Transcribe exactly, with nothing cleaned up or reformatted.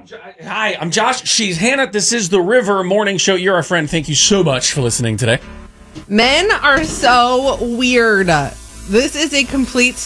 Hi, I'm Josh. She's Hannah. This is the River Morning Show. You're our friend. Thank you so much for listening today. Men are so weird. This is a complete